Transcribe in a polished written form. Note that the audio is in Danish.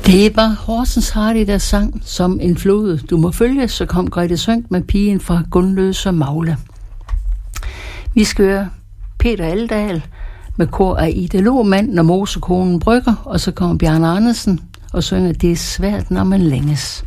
Det var Horsens Hardy, der sang som en flod. Du må følge, så kom Grete Sønk med pigen fra Gunløse Magle. Vi skal høre Peter Aldal med kor af Ida Lohmann, Når mosekonen brygger, og så kommer Bjarne Andersen og synger Det er svært, når man længes.